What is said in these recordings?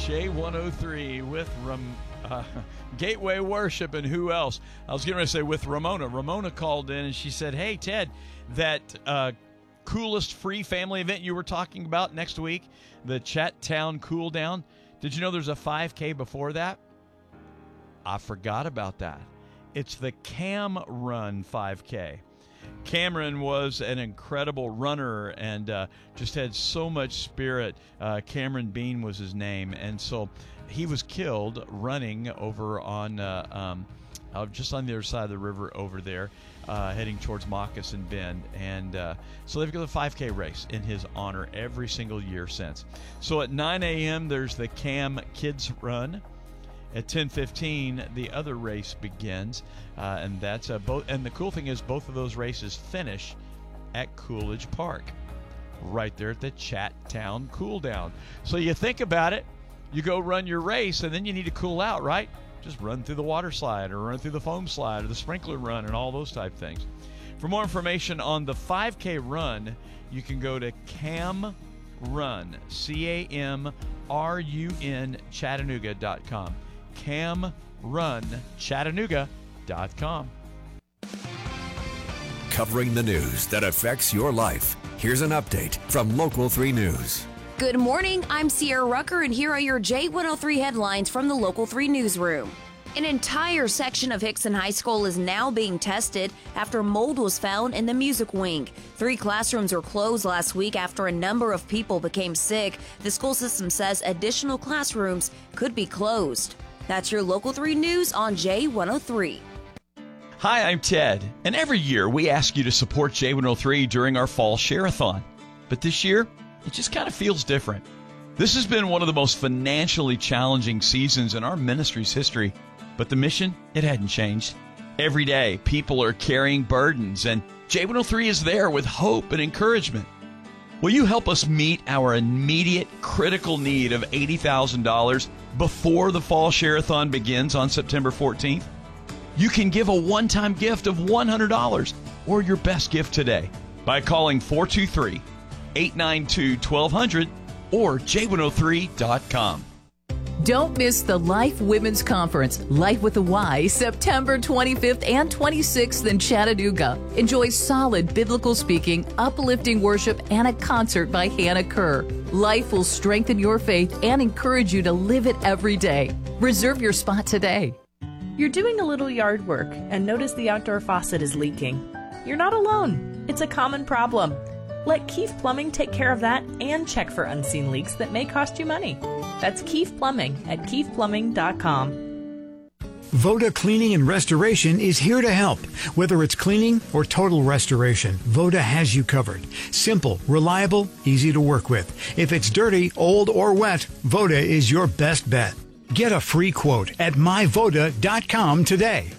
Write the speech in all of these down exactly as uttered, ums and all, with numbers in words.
J one oh three with Ram, uh, Gateway Worship and who else? I was going to say with Ramona. Ramona called in and she said, hey, Ted, that uh, coolest free family event you were talking about next week, the Chat Town Cool Down, did you know there's a five K before that? I forgot about that. It's the Cam Run five K. Cameron was an incredible runner and uh, just had so much spirit. Uh, Cameron Bean was his name, and so he was killed running over on uh, um, uh, just on the other side of the river over there, uh, heading towards Moccasin Bend. And uh, so they've got a five K race in his honor every single year since. So at nine a.m. there's the Cam Kids Run. At ten fifteen, the other race begins, uh, and that's a both. And the cool thing is, both of those races finish at Coolidge Park, right there at the Chat Town Cool Down. So you think about it, you go run your race, and then you need to cool out, right? Just run through the water slide, or run through the foam slide, or the sprinkler run, and all those type things. For more information on the five K run, you can go to Cam Run, C A M R U N, Chattanooga dot com. Cam Run Chattanooga dot com. Covering the news that affects your life. Here's an update from Local three News. Good morning, I'm Sierra Rucker, and here are your J one oh three headlines from the Local three newsroom. An entire section of Hickson High School is now being tested after mold was found in the music wing. Three classrooms were closed last week after a number of people became sick. The school system says additional classrooms could be closed. That's your Local three News on J one oh three. Hi, I'm Ted, and every year we ask you to support J one oh three during our fall share-a-thon. But this year, it just kind of feels different. This has been one of the most financially challenging seasons in our ministry's history, but the mission, it hadn't changed. Every day, people are carrying burdens, and J one oh three is there with hope and encouragement. Will you help us meet our immediate critical need of eighty thousand dollars before the fall share-a-thon begins on September fourteenth? You can give a one-time gift of one hundred dollars or your best gift today by calling four two three, eight nine two, one two zero zero or J one oh three dot com. Don't miss the Life Women's Conference, Life with a Y, September twenty-fifth and twenty-sixth in Chattanooga. Enjoy solid biblical speaking, uplifting worship, and a concert by Hannah Kerr. Life will strengthen your faith and encourage you to live it every day. Reserve your spot today. You're doing a little yard work and notice the outdoor faucet is leaking. You're not alone. It's a common problem. Let Keefe Plumbing take care of that and check for unseen leaks that may cost you money. That's Keefe Plumbing at keefe plumbing dot com. Voda Cleaning and Restoration is here to help. Whether it's cleaning or total restoration, Voda has you covered. Simple, reliable, easy to work with. If it's dirty, old, or wet, Voda is your best bet. Get a free quote at my voda dot com today.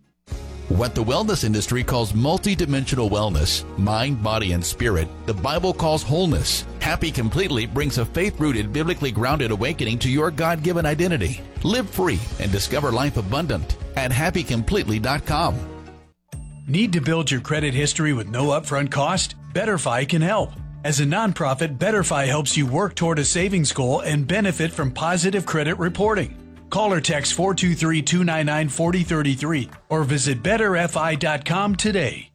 What the wellness industry calls multidimensional wellness, mind, body, and spirit, the Bible calls wholeness. Happy Completely brings a faith-rooted, biblically grounded awakening to your God-given identity. Live free and discover life abundant at happy completely dot com. Need to build your credit history with no upfront cost? BetterFi can help. As a nonprofit, BetterFi helps you work toward a savings goal and benefit from positive credit reporting. Call or text four two three, two nine nine, four zero three three or visit better f i dot com today.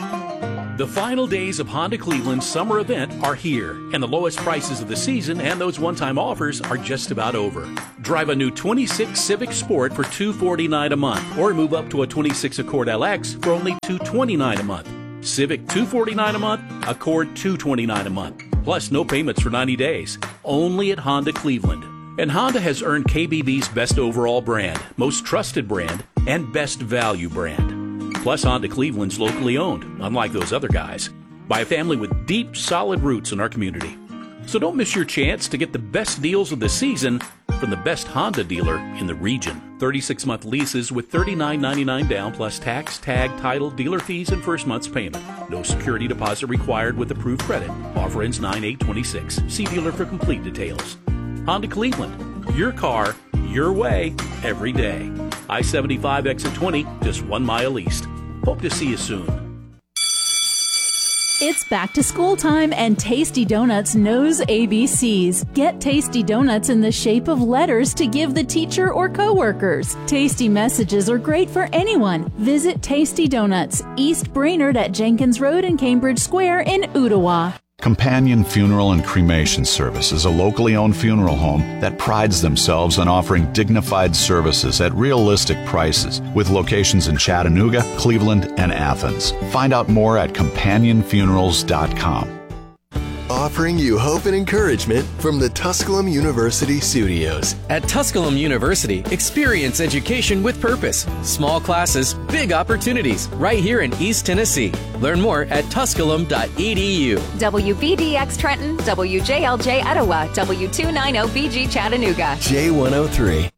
The final days of Honda Cleveland's summer event are here, and the lowest prices of the season and those one-time offers are just about over. Drive a new twenty-six Civic Sport for two hundred forty-nine dollars a month, or move up to a twenty-six Accord L X for only two hundred twenty-nine dollars a month. Civic two hundred forty-nine dollars a month, Accord two hundred twenty-nine dollars a month. Plus no payments for ninety days. Only at Honda Cleveland. And Honda has earned K B B's Best Overall Brand, Most Trusted Brand, and Best Value Brand. Plus, Honda Cleveland's locally owned, unlike those other guys, by a family with deep, solid roots in our community. So don't miss your chance to get the best deals of the season from the best Honda dealer in the region. thirty-six month leases with thirty-nine ninety-nine down plus tax, tag, title, dealer fees, and first month's payment. No security deposit required with approved credit. Offer ends nine eight twenty-six. See dealer for complete details. Honda Cleveland, your car, your way, every day. I seventy-five exit twenty, just one mile east. Hope to see you soon. It's back to school time and Tasty Donuts knows A B Cs. Get Tasty Donuts in the shape of letters to give the teacher or coworkers. Tasty messages are great for anyone. Visit Tasty Donuts, East Brainerd at Jenkins Road and Cambridge Square in Ottawa. Companion Funeral and Cremation Service is a locally owned funeral home that prides themselves on offering dignified services at realistic prices with locations in Chattanooga, Cleveland, and Athens. Find out more at companion funerals dot com. Offering you hope and encouragement from the Tusculum University studios. At Tusculum University, experience education with purpose. Small classes, big opportunities, right here in East Tennessee. Learn more at tusculum dot e d u. W B D X Trenton, W J L J Etowah, W two ninety B G Chattanooga. J one oh three.